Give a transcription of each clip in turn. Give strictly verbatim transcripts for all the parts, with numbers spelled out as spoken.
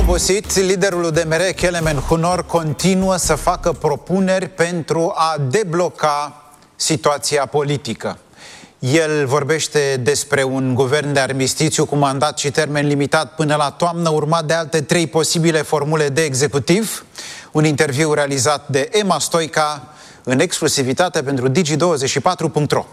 obosit, liderul U D M R, Kelemen Hunor, continuă să facă propuneri pentru a debloca situația politică. El vorbește despre un guvern de armistițiu cu mandat și termen limitat până la toamnă, urmat de alte trei posibile formule de executiv. Un interviu realizat de Emma Stoica în exclusivitate pentru Digi douăzeci și patru punct ro.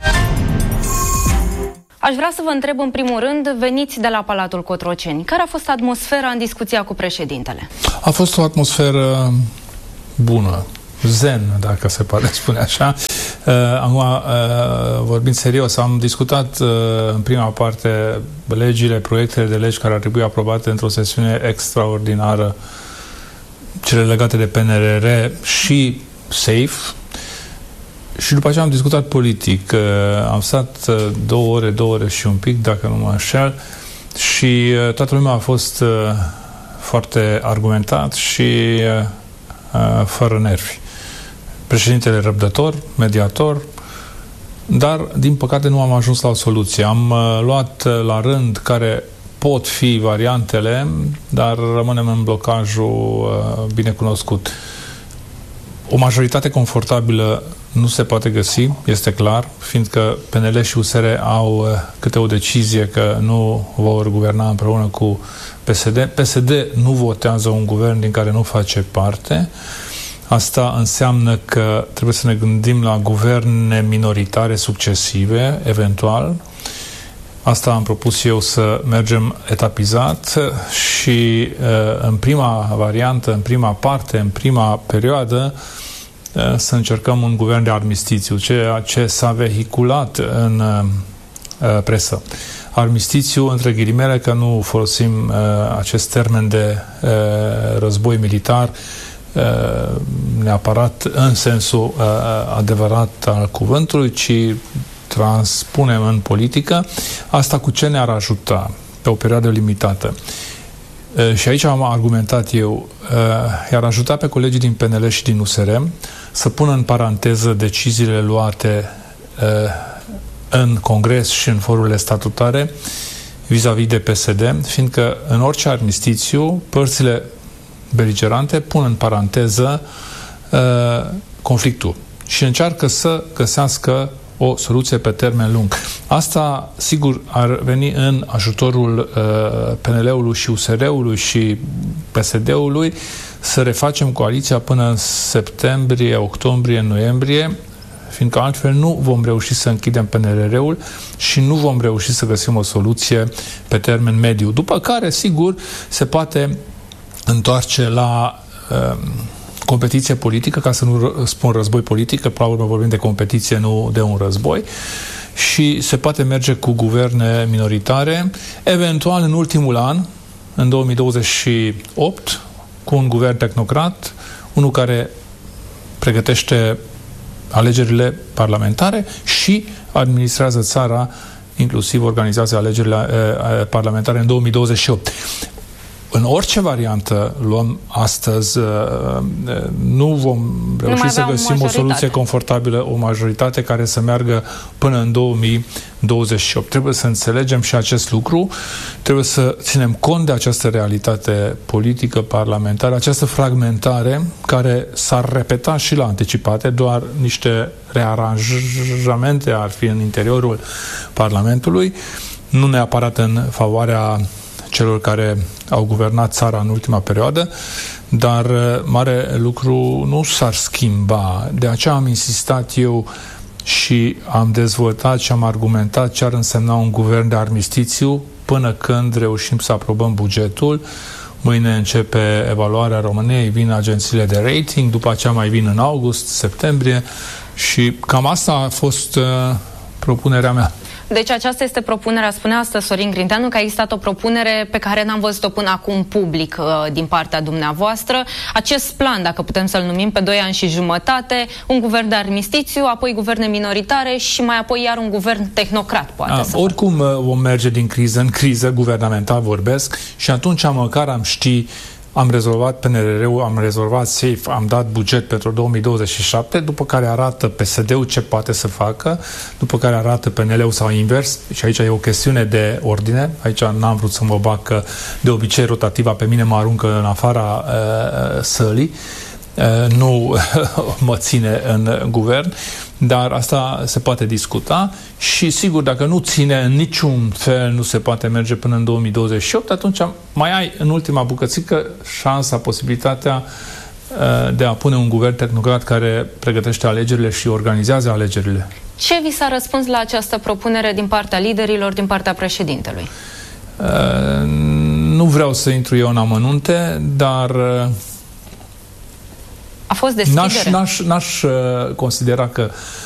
Aș vrea să vă întreb în primul rând, veniți de la Palatul Cotroceni. Care a fost atmosfera în discuția cu președintele? A fost o atmosferă bună, zen, dacă se poate spune așa. Uh, acum, uh, vorbind serios, am discutat uh, în prima parte legile, proiectele de legi care ar trebui aprobate într-o sesiune extraordinară, cele legate de P N R R și SAFE. Și după aceea am discutat politic. Uh, am stat uh, două ore, două ore și un pic, dacă nu mă înșel, și uh, toată lumea a fost uh, foarte argumentat și uh, uh, fără nervi. Președintele răbdător, mediator, dar, din păcate, nu am ajuns la o soluție. Am uh, luat uh, la rând care pot fi variantele, dar rămânem în blocajul uh, binecunoscut. O majoritate confortabilă nu se poate găsi, este clar, fiindcă P N L și U S R au uh, câte o decizie că nu vor guverna împreună cu P S D. P S D nu votează un guvern din care nu face parte. Asta înseamnă că trebuie să ne gândim la guverne minoritare succesive, eventual. Asta am propus eu, să mergem etapizat și în prima variantă, în prima parte, în prima perioadă, să încercăm un guvern de armistițiu, ceea ce s-a vehiculat în presă. Armistițiu, între ghilimele, că nu folosim acest termen de război militar neapărat în sensul adevărat al cuvântului, ci transpunem în politică. Asta cu ce ne-ar ajuta pe o perioadă limitată? Și aici am argumentat eu, i-ar ajuta pe colegii din P N L și din U S R să pună în paranteză deciziile luate în Congres și în forurile statutare vis-a-vis de P S D, fiindcă în orice armistițiu părțile beligerante pun în paranteză uh, conflictul și încearcă să găsească o soluție pe termen lung. Asta, sigur, ar veni în ajutorul uh, P N L-ului și U S R-ului și P S D-ului să refacem coaliția până în septembrie, octombrie, noiembrie, fiindcă altfel nu vom reuși să închidem P N R R-ul și nu vom reuși să găsim o soluție pe termen mediu. După care, sigur, se poate întoarce la uh, competiție politică, ca să nu spun război politic, că până la urmă vorbim de competiție, nu de un război, și se poate merge cu guverne minoritare, eventual în ultimul an, în două mii douăzeci și opt, cu un guvern tehnocrat, unul care pregătește alegerile parlamentare și administrează țara, inclusiv organizează alegerile uh, parlamentare în două mii douăzeci și opt. În orice variantă luăm astăzi, nu vom reuși să găsim o soluție confortabilă, o majoritate care să meargă până în două mii douăzeci și opt. Trebuie să înțelegem și acest lucru, trebuie să ținem cont de această realitate politică parlamentară, această fragmentare care s-ar repeta și la anticipate, doar niște rearanjamente ar fi în interiorul Parlamentului, nu neapărat în favoarea celor care au guvernat țara în ultima perioadă, dar mare lucru nu s-ar schimba. De aceea am insistat eu și am dezvoltat și am argumentat ce ar însemna un guvern de armistițiu până când reușim să aprobăm bugetul. Mâine începe evaluarea României, vin agențiile de rating, după aceea mai vin în august, septembrie și cam asta a fost uh, propunerea mea. Deci aceasta este propunerea, spunea astăzi Sorin Grindeanu, că a existat o propunere pe care n-am văzut-o până acum public uh, din partea dumneavoastră. Acest plan, dacă putem să-l numim, pe doi ani și jumătate, un guvern de armistițiu, apoi guverne minoritare și mai apoi iar un guvern tehnocrat, poate. A, să oricum uh, vom merge din criză în criză, guvernamental vorbesc, și atunci măcar am ști am rezolvat P N R R-ul, am rezolvat SAFE, am dat buget pentru două mii douăzeci și șapte, după care arată P S D-ul ce poate să facă, după care arată P N L-ul sau invers, și aici e o chestiune de ordine, aici n-am vrut să mă bag că de obicei rotativa pe mine mă aruncă în afara uh, sălii, uh, nu mă ține în guvern, dar asta se poate discuta și sigur, dacă nu ține în niciun fel, nu se poate merge până în două mii douăzeci și opt, atunci mai ai în ultima bucățică șansa, posibilitatea uh, de a pune un guvern tehnocrat care pregătește alegerile și organizează alegerile. Ce vi s-a răspuns la această propunere din partea liderilor, din partea președintelui? Uh, nu vreau să intru eu în amănunte, dar uh, a fost deschidere? N-aș, n-aș, n-aș considera că